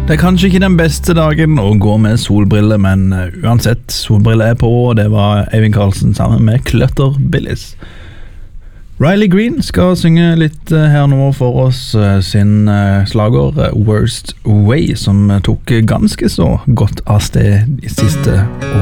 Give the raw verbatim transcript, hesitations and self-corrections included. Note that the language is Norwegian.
Det er kanskje ikke den beste dagen å gå med solbriller, men uh, uansett, solbriller er på, og det var Eivind Karlsen sammen med Clutter Billis. Riley Green skal synge litt uh, her nå for oss uh, sin uh, slager uh, Worst Way, som uh, tok ganske så godt av sted de siste årene.